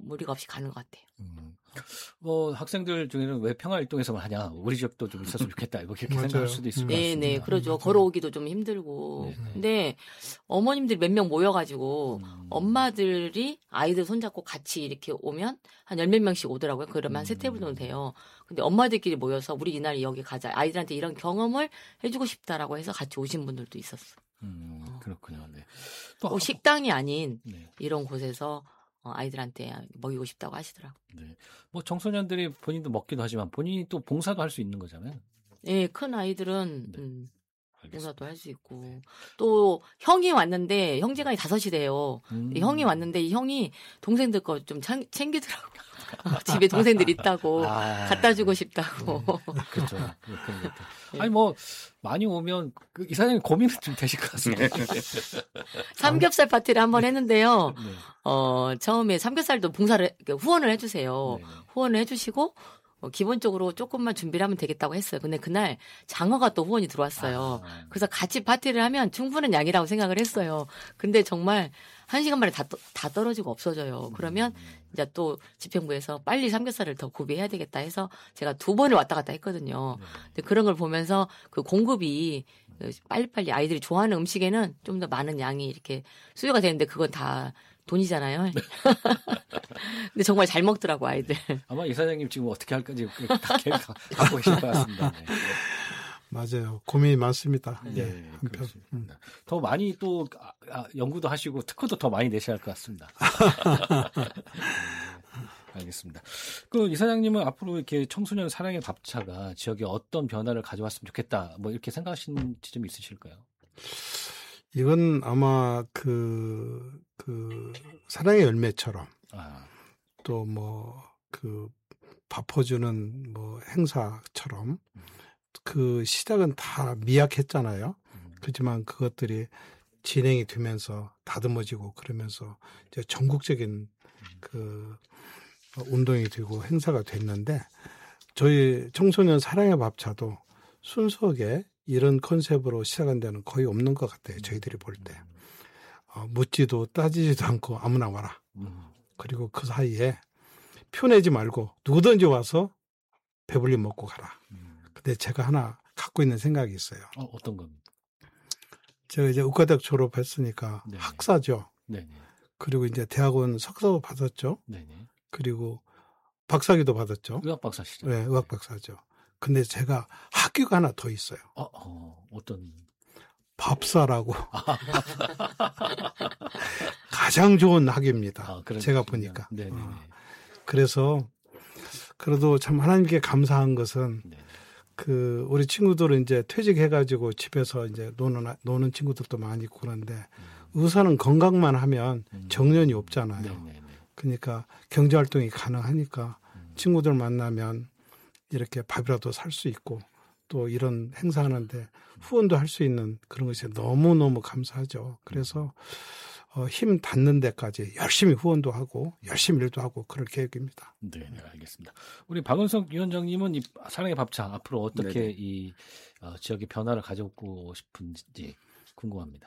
무리가 없이 가는 것 같아요. 뭐 학생들 중에는 왜 평화활동에서만 하냐, 우리 지역도 좀 있었으면 좋겠다, 이거 그렇게 생각할 수도 있을 것 같습니다. 네, 그러죠. 걸어오기도 좀 힘들고. 근데 어머님들이 몇 명 모여가지고 엄마들이 아이들 손잡고 같이 이렇게 오면 한 10몇 명씩 오더라고요. 그러면 한 세 테이블 정도 돼요. 근데 엄마들끼리 모여서 우리 이날 여기 가자, 아이들한테 이런 경험을 해주고 싶다라고 해서 같이 오신 분들도 있었어. 그렇군요. 네. 또 식당이 아닌 이런 곳에서 아이들한테 먹이고 싶다고 하시더라고요. 네. 뭐 청소년들이 본인도 먹기도 하지만 본인이 또 봉사도 할 수 있는 거잖아요. 네, 큰 아이들은 봉사도 할 수 있고. 또 형이 왔는데 형제간이 5이래요. 형이 왔는데 이 형이 동생들 거 좀 챙기더라고요. 집에 동생들 있다고 갖다 주고 싶다고. 그렇죠. 그런 것 같아요. 아니 뭐 많이 오면 그 이사장님 고민은 좀 되실 것 같습니다. 삼겹살 파티를 한번 했는데요. 처음에 삼겹살도 봉사를 후원을 해주세요. 후원을 해주시고 기본적으로 조금만 준비를 하면 되겠다고 했어요. 근데 그날 장어가 또 후원이 들어왔어요. 그래서 같이 파티를 하면 충분한 양이라고 생각을 했어요. 근데 정말 1시간 만에 다 떨어지고 없어져요. 그러면 이제 또 집행부에서 빨리 삼겹살을 더 구비해야 되겠다 해서 제가 2번을 왔다 갔다 했거든요. 근데 그런 걸 보면서 그 공급이 빨리빨리 아이들이 좋아하는 음식에는 좀 더 많은 양이 이렇게 수요가 되는데 그건 다 돈이잖아요. 근데 정말 잘 먹더라고 아이들. 아마 이사장님 지금 어떻게 할까지 다 계획 갖고 계실 것 같습니다. 네. 맞아요. 고민이 많습니다. 네, 그렇습니다. 더 많이 또 연구도 하시고 특허도 더 많이 내셔야 할 것 같습니다. 알겠습니다. 그 이사장님은 앞으로 이렇게 청소년 사랑의 밥차가 지역에 어떤 변화를 가져왔으면 좋겠다, 뭐 이렇게 생각하시는 지점이 있으실까요? 이건 아마 그 사랑의 열매처럼 또 뭐 그 밥 퍼주는 뭐 행사처럼 그 시작은 다 미약했잖아요. 그렇지만 그것들이 진행이 되면서 다듬어지고 그러면서 이제 전국적인 그 운동이 되고 행사가 됐는데 저희 청소년 사랑의 밥차도 순수하게 이런 컨셉으로 시작한 데는 거의 없는 것 같아요. 저희들이 볼 때. 묻지도 따지지도 않고 아무나 와라. 그리고 그 사이에 표내지 말고 누구든지 와서 배불리 먹고 가라. 근데 제가 하나 갖고 있는 생각이 있어요. 어떤 겁니까? 제가 이제 의과대학 졸업했으니까 네네. 학사죠. 네네. 그리고 이제 대학원 석사도 받았죠. 네네. 그리고 박사기도 받았죠. 의학 박사시죠? 네, 의학 박사죠. 근데 제가 학교가 하나 더 있어요. 어떤? 밥사라고. 가장 좋은 학교입니다. 제가 보니까. 네네. 그래서 그래도 참 하나님께 감사한 것은 그 우리 친구들은 이제 퇴직해가지고 집에서 이제 노는 친구들도 많이 있고 그런데 의사는 건강만 하면 정년이 없잖아요. 그러니까 경제활동이 가능하니까 친구들 만나면 이렇게 밥이라도 살 수 있고 또 이런 행사하는데 후원도 할 수 있는 그런 것이 너무너무 감사하죠. 그래서 힘 닿는 데까지 열심히 후원도 하고 열심히 일도 하고 그럴 계획입니다. 네, 알겠습니다. 우리 박은석 위원장님은 이 사랑의 밥차 앞으로 어떻게 이 지역의 변화를 가져오고 싶은지 궁금합니다.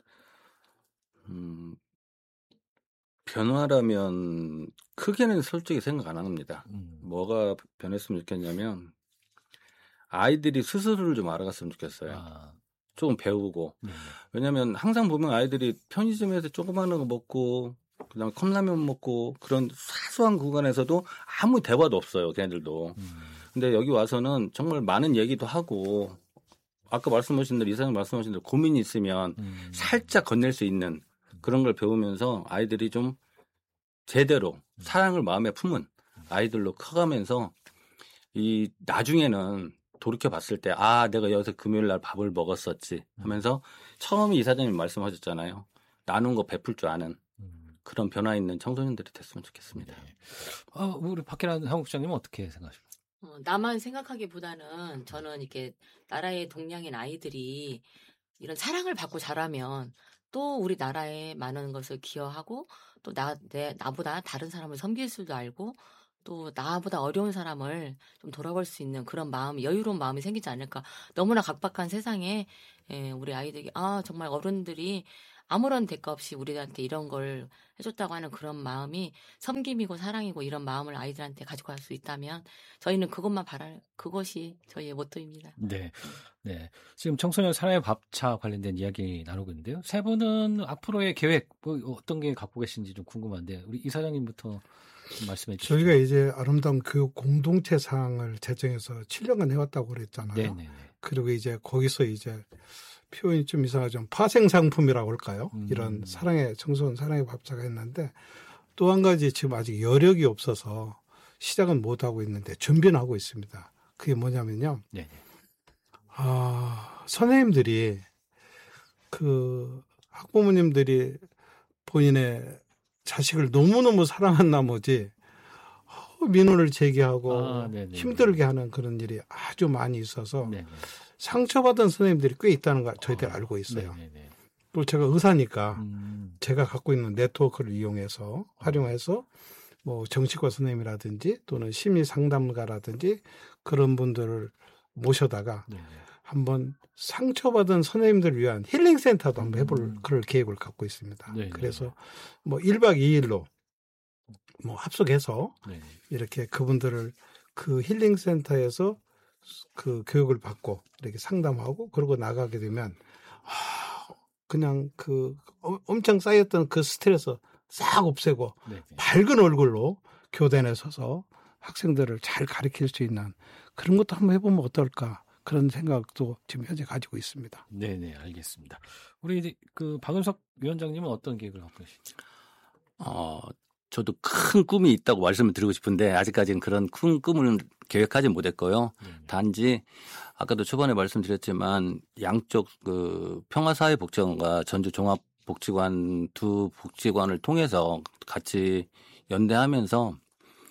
변화라면 크게는 솔직히 생각 안 합니다. 뭐가 변했으면 좋겠냐면 아이들이 스스로를 좀 알아갔으면 좋겠어요. 조금 배우고. 왜냐하면 항상 보면 아이들이 편의점에서 조그마한 거 먹고 그다음에 컵라면 먹고 그런 사소한 구간에서도 아무 대화도 없어요. 걔네들도. 근데 여기 와서는 정말 많은 얘기도 하고 아까 말씀하신 대로 이사님 말씀하신 대로 고민이 있으면 살짝 건넬 수 있는 그런 걸 배우면서 아이들이 좀 제대로 사랑을 마음에 품은 아이들로 커가면서 이 나중에는 돌이켜 봤을 때 내가 여기서 금요일 날 밥을 먹었었지 하면서 처음에 이사장님 말씀하셨잖아요. 나눈 거 베풀 줄 아는 그런 변화 있는 청소년들이 됐으면 좋겠습니다. 우리 박혜란 사무국장님은 어떻게 생각하십니까? 나만 생각하기보다는 저는 이렇게 나라의 동양인 아이들이 이런 사랑을 받고 자라면 또 우리 나라에 많은 것을 기여하고 또 나보다 다른 사람을 섬길 줄도 알고 또 나보다 어려운 사람을 좀 돌아볼 수 있는 그런 마음, 여유로운 마음이 생기지 않을까. 너무나 각박한 세상에 우리 아이들이 정말 어른들이 아무런 대가 없이 우리한테 이런 걸 해줬다고 하는 그런 마음이 섬김이고 사랑이고 이런 마음을 아이들한테 가지고 갈 수 있다면 저희는 그것만 그것이 저희의 모토입니다. 네. 네. 지금 청소년 사랑의 밥차 관련된 이야기 나누고 있는데요. 세 분은 앞으로의 계획 뭐 어떤 게 갖고 계신지 좀 궁금한데 우리 이사장님부터 좀 말씀해 주시죠. 저희가 이제 아름다운 교육 공동체상을 제정해서 7년간 해왔다고 그랬잖아요. 네네네. 그리고 이제 거기서 이제 표현이 좀 이상하죠. 파생상품이라고 할까요? 이런 청소년 사랑의 밥차가 있는데 또 한 가지 지금 아직 여력이 없어서 시작은 못하고 있는데 준비는 하고 있습니다. 그게 뭐냐면요. 네네. 선생님들이 학부모님들이 본인의 자식을 너무너무 사랑한 나머지 민원을 제기하고 힘들게 하는 그런 일이 아주 많이 있어서 네네. 상처받은 선생님들이 꽤 있다는 걸 저희들 알고 있어요. 또 제가 의사니까 제가 갖고 있는 네트워크를 활용해서 뭐 정치과 선생님이라든지 또는 심리 상담가라든지 그런 분들을 모셔다가 한번 상처받은 선생님들을 위한 힐링센터도 한번 해볼 그럴 계획을 갖고 있습니다. 그래서 뭐 1박 2일로 뭐 합숙해서 이렇게 그분들을 그 힐링센터에서 그 교육을 받고 이렇게 상담하고 그러고 나가게 되면 그냥 엄청 쌓였던 그 스트레스 싹 없애고 밝은 얼굴로 교단에 서서 학생들을 잘 가르칠 수 있는 그런 것도 한번 해보면 어떨까 그런 생각도 지금 현재 가지고 있습니다. 네네 알겠습니다. 우리 박은석 위원장님은 어떤 계획을 갖고 계시죠? 저도 큰 꿈이 있다고 말씀을 드리고 싶은데 아직까지는 그런 큰 꿈을 계획하지 못했고요. 단지 아까도 초반에 말씀드렸지만 양쪽 평화사회복지관과 전주종합복지관 두 복지관을 통해서 같이 연대하면서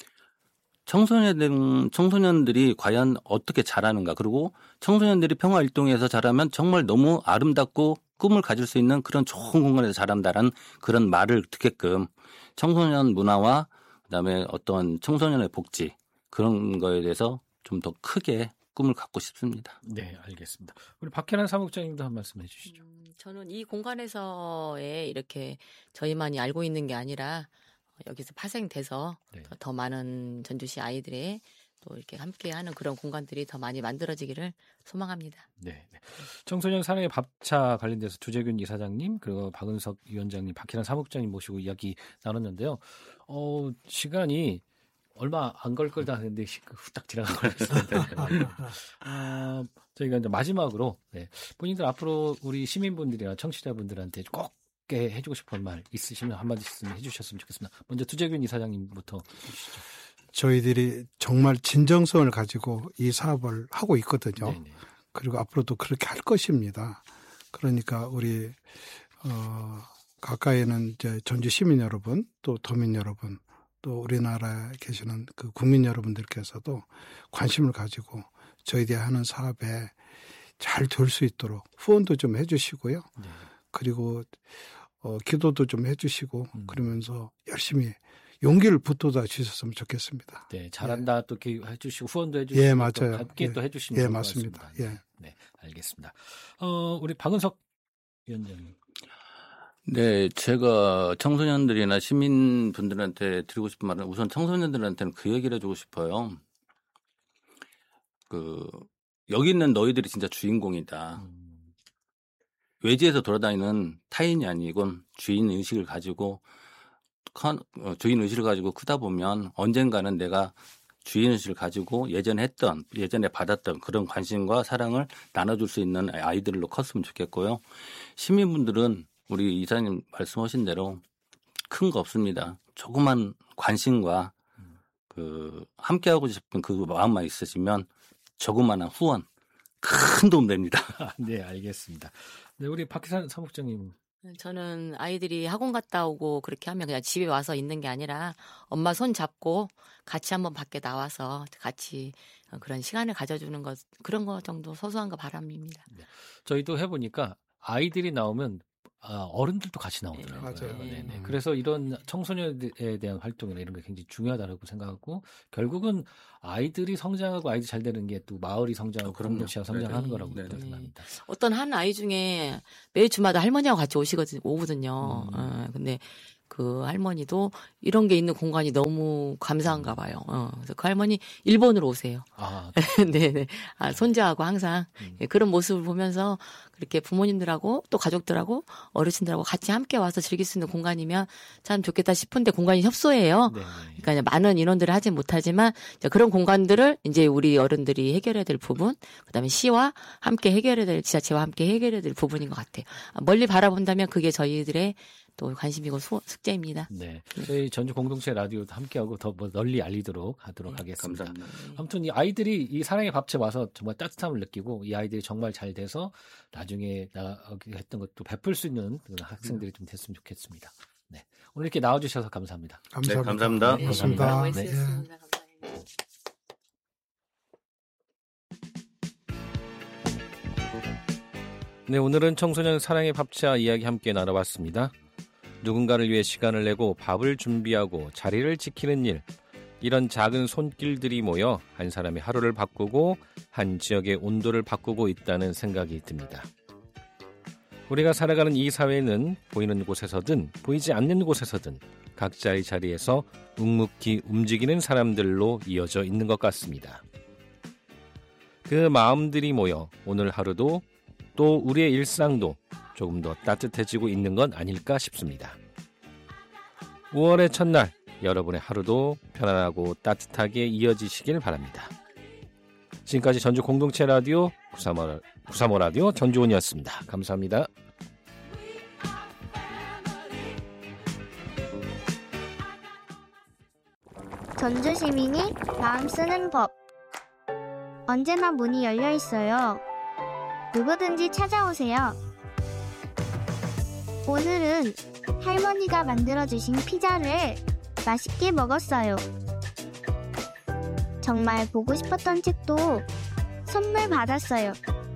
청소년들이 과연 어떻게 자라는가 그리고 청소년들이 평화활동에서 자라면 정말 너무 아름답고 꿈을 가질 수 있는 그런 좋은 공간에서 자란다는 그런 말을 듣게끔 청소년 문화와 그다음에 어떤 청소년의 복지 그런 거에 대해서 좀 더 크게 꿈을 갖고 싶습니다. 네, 알겠습니다. 우리 박혜란 사무국장님도 한 말씀 해주시죠. 저는 이 공간에서의 이렇게 저희만이 알고 있는 게 아니라 여기서 파생돼서 더 많은 전주시 아이들의 또 이렇게 함께하는 그런 공간들이 더 많이 만들어지기를 소망합니다. 네, 청소년 사랑의 밥차 관련돼서 주재균 이사장님 그리고 박은석 위원장님, 박혜란 사무국장님 모시고 이야기 나눴는데요. 시간이 얼마 안 걸 거다 했는데 후딱 지나간 것 같습니다. 저희가 이제 마지막으로 본인들 앞으로 우리 시민분들이나 청취자분들한테 꼭 해주고 싶은 말 있으시면 한마디씩 해주셨으면 좋겠습니다. 먼저 주재균 이사장님부터 해주시죠. 저희들이 정말 진정성을 가지고 이 사업을 하고 있거든요. 네네. 그리고 앞으로도 그렇게 할 것입니다. 그러니까 우리 가까이는 이제 전주 시민 여러분, 또 도민 여러분, 또 우리나라에 계시는 그 국민 여러분들께서도 관심을 가지고 저희들이 하는 사업에 잘 될 수 있도록 후원도 좀 해주시고요. 네. 그리고 기도도 좀 해주시고 그러면서 열심히 용기를 붙돋아 주셨으면 좋겠습니다. 네, 잘한다 또 해주시고 후원도 해주시고 예, 맞아요. 함께 또 해주시면 좋을 것 맞습니다. 같습니다. 예, 네, 알겠습니다. 우리 박은석 위원장님. 네, 제가 청소년들이나 시민분들한테 드리고 싶은 말은 우선 청소년들한테는 그 얘기를 해주고 싶어요. 여기 있는 너희들이 진짜 주인공이다. 외지에서 돌아다니는 타인이 아니고 주인 의식을 가지고 크다 보면 언젠가는 내가 주인 의식을 가지고 예전에 받았던 그런 관심과 사랑을 나눠줄 수 있는 아이들로 컸으면 좋겠고요. 시민분들은 우리 이사님 말씀하신 대로 큰 거 없습니다. 조그만 관심과 함께하고 싶은 그 마음만 있으시면 조그마한 후원 큰 도움 됩니다. 네, 알겠습니다. 네, 우리 박혜란 사무국장님. 저는 아이들이 학원 갔다 오고 그렇게 하면 그냥 집에 와서 있는 게 아니라 엄마 손 잡고 같이 한번 밖에 나와서 같이 그런 시간을 가져주는 것, 그런 거 정도 소소한 거 바람입니다. 네. 저희도 해보니까 아이들이 나오면 어른들도 같이 나오더라고요. 맞아요. 네네. 그래서 이런 청소년에 대한 활동이나 이런 게 굉장히 중요하다고 생각하고 결국은 아이들이 성장하고 아이들이 잘 되는 게 또 마을이 성장하고 공동체가 성장하는 거라고 생각합니다. 어떤 한 아이 중에 매일 주마다 할머니하고 같이 오거든요. 근데 그 할머니도 이런 게 있는 공간이 너무 감사한가 봐요. 그래서 그 할머니 일본으로 오세요. 네네. 손자하고 항상 그런 모습을 보면서 그렇게 부모님들하고 또 가족들하고 어르신들하고 같이 함께 와서 즐길 수 있는 공간이면 참 좋겠다 싶은데 공간이 협소해요. 그러니까 많은 인원들을 하진 못하지만 그런 공간들을 이제 우리 어른들이 해결해야 될 부분, 그다음에 시와 함께 해결해야 될 지자체와 함께 해결해야 될 부분인 것 같아요. 멀리 바라본다면 그게 저희들의 또 관심이고 숙제입니다. 네, 저희 전주 공동체 라디오도 함께하고 더 널리 알리도록 하도록 하겠습니다. 감사합니다. 아무튼 이 아이들이 이 사랑의 밥집 와서 정말 따뜻함을 느끼고 이 아이들이 정말 잘 돼서 나중에 했던 것도 베풀 수 있는 학생들이 좀 됐으면 좋겠습니다. 네, 오늘 이렇게 나와주셔서 감사합니다. 네, 감사합니다. 네, 고맙습니다. 네. 감사합니다. 네, 오늘은 청소년 사랑의 밥차 이야기 함께 나눠봤습니다. 누군가를 위해 시간을 내고 밥을 준비하고 자리를 지키는 일, 이런 작은 손길들이 모여 한 사람의 하루를 바꾸고 한 지역의 온도를 바꾸고 있다는 생각이 듭니다. 우리가 살아가는 이 사회는 보이는 곳에서든 보이지 않는 곳에서든 각자의 자리에서 묵묵히 움직이는 사람들로 이어져 있는 것 같습니다. 그 마음들이 모여 오늘 하루도 또 우리의 일상도 조금 더 따뜻해지고 있는 건 아닐까 싶습니다. 5월의 첫날, 여러분의 하루도 편안하고 따뜻하게 이어지시길 바랍니다. 지금까지 전주 공동체 라디오 935 라디오 전주원이었습니다. 감사합니다. 전주 시민이 마음 쓰는 법. 언제나 문이 열려 있어요. 누구든지 찾아오세요. 오늘은 할머니가 만들어주신 피자를 맛있게 먹었어요. 정말 보고 싶었던 책도 선물 받았어요.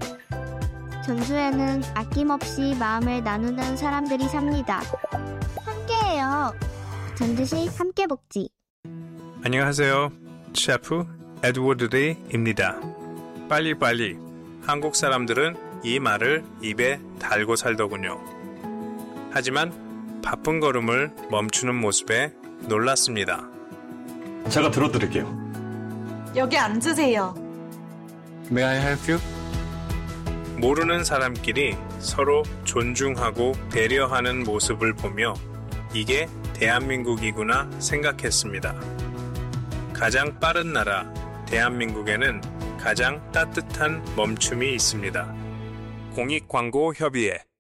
전주에는 아낌없이 마음을 나누는 사람들이 삽니다. 함께해요. 전주시 함께복지. 안녕하세요. 셰프 에드워드 리입니다. 빨리빨리. 한국 사람들은 이 말을 입에 달고 살더군요. 하지만 바쁜 걸음을 멈추는 모습에 놀랐습니다. 제가 들어드릴게요. 여기 앉으세요. May I help you? 모르는 사람끼리 서로 존중하고 배려하는 모습을 보며 이게 대한민국이구나 생각했습니다. 가장 빠른 나라 대한민국에는 가장 따뜻한 멈춤이 있습니다. 공익광고협의회